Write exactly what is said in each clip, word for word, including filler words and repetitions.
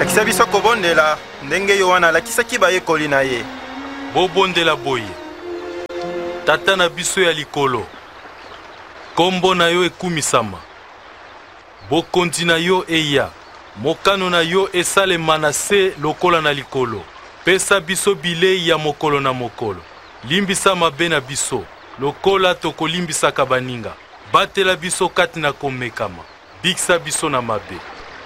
lakisa biso kobondela ndenge yo wana alakisaki bayekoli na ye. Bobondela boye tata na biso ya likolo, kombo na yo ekumisama, bokonzi na yo eya, mokano na yo esalema na se lokola na likolo. Pesa biso bilei ya mokolo na mokolo, limbisa mabe na biso lokola tokolimbisaka baninga, batela biso kati na komekama, bikisa biso na mabe.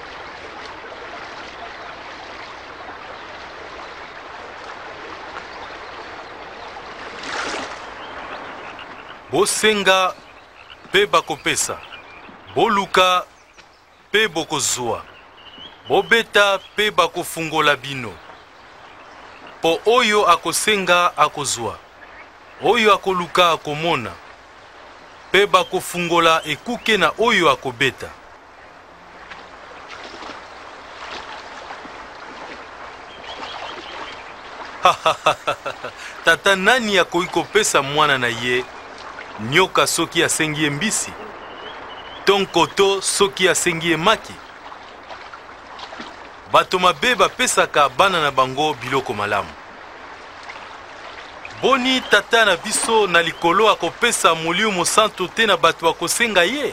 Bosenga pe bakopesa, boluka pe bokozwa, bobeta pe bakofungola bino. Po oyo akosenga akozwa, oyo akoluka akomona, pe bakofungola ekuke na oyo akobeta. Tata nani akoki kopesa mwana na ye nyoka soki asengi ye mbisi, tonkoto soki asengi ye maki? Bato mabe bapesaka bana na bango biloko malamu. Boni tata na biso na likolo akopesa Molimo Mosantu te na bato bakosenga ye?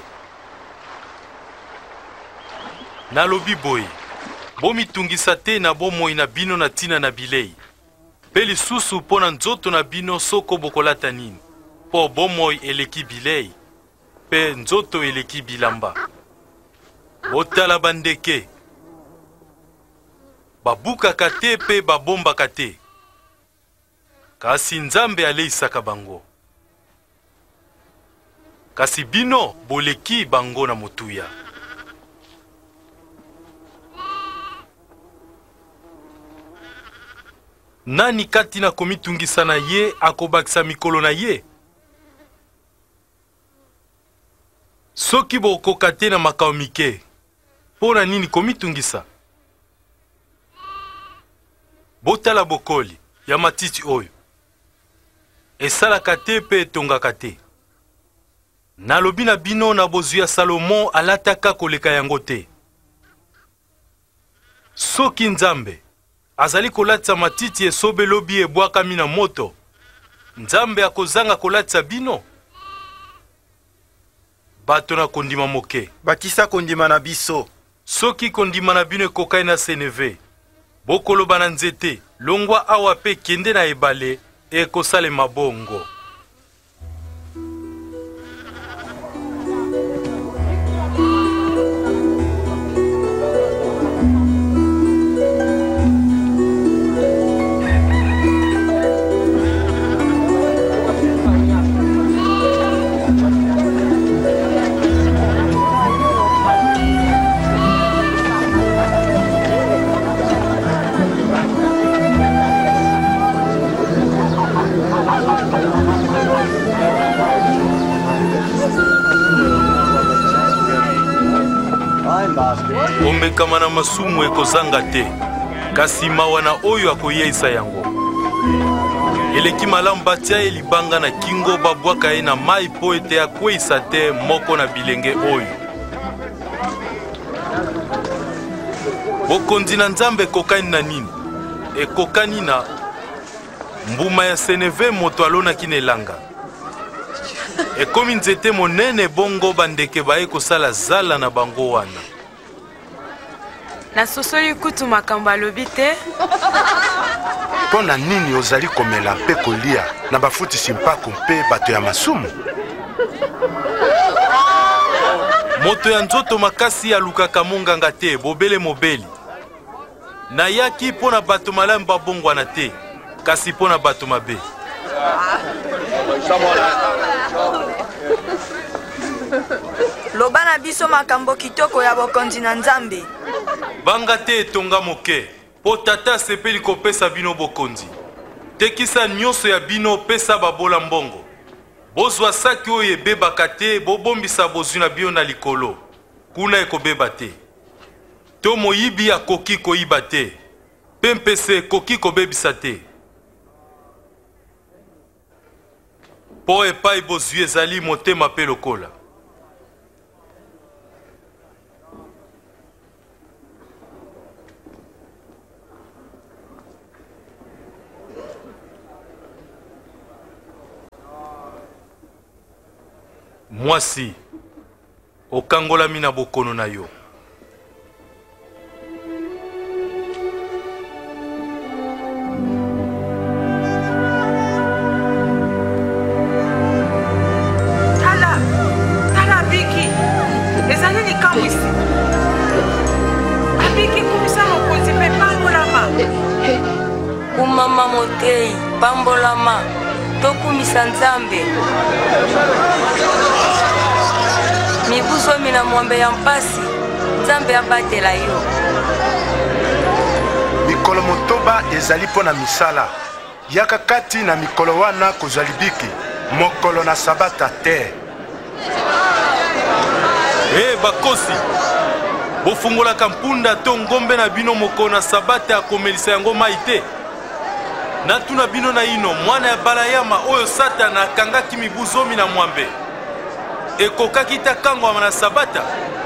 Nalobi boye, bomitungisa te na bomoi na bino na tina na bilei, pe lisusu mpo na nzoto na bino soko bokolata nini, po bomoi eleki bilei, pe nzoto eleki bilamba. Botala bandeke, babukaka te pe babombaka te, kasi Nzambe aleisaka bango. Kasi bino boleki bango na motuya. Nani kati na komitungisa na ye akobakisa mikolo na ye? Soki bokoka te na makao mike, mpo na nini komitungisa? Botala bokoli ya matiti oyo, esalaka te pe etongaka te. Nalobi na bino na bozwi ya Salomo alataka koleka yango te. Soki Nzambe azali kolatisa matiti esobe lobi ebwakami na moto, Nzambe akozanga kolatisa bino? Bato na kondima moke, bakisa kondima na biso. Soki kondima na bino ekokai na seneve, bokoloba na nzete, longwa awa pe kende na ebale, ekosalema bongo. Omekama na masumu ekozanga te, kasi mawa na oyo akoyeisa yango. Eleki malamu batia ye libanga na kingo, babwaka ye na mai po ete akweisa te moko na bilenge oyo. Bokonzi na Nzambe ekokani na nini? Ekokani na mbuma ya seneve moto alonaki na elanga. Ekomi nzete monene bongo bandeke baye kosala zala na bango wana. Na sosoli kutu makambo alobi te. Mpo na nini ozali komela mpe kolia na bafutisi mpako mpe bato ya masumu? Moto ya nzoto makasi alukaka monganga te, bobele mobeli. Nayaki mpo na bato malamu babongwana te, kasi mpo na bato mabe. Loba na biso makambo kitoko ya bokonzi na Nzambe. Banga te etonga moke, po tata sepeli kopesa bino bokonzi. Tekisa nyonso ya bino pesa babola mbongo. Bozwa saki oyo ebebaka te, bobombisa bozwi na bino na likolo, kuna ekobeba te. To moyibi akoki koyiba te, pe mpese koki kobebisa te. Po epai bozwi ezali motema pe lokola. mwasi okangolami na bokono na yo. Tala, tala Biki, ezali likambo isi. Abiki kumisa mokonzi mpe pambolama. Kumama Motei, pambolama, tokumisa Nzambe. Mibuzo mina mwambe ya mpasi, Nzambe abatela yo. Mikolo motoba ezali pona misala. Yaka kati na mikolo wana kozwa libiki, mokolo na sabata te. Eh bakosi, bofungolaka mpunda to ngombe na bino mokolo na sabata akomelisa yango mai te. Natuna bino na ino mwana ya balayama oyo Satana akangaki mibu zomi na mwambe ekokaki ta kangwama na sabata.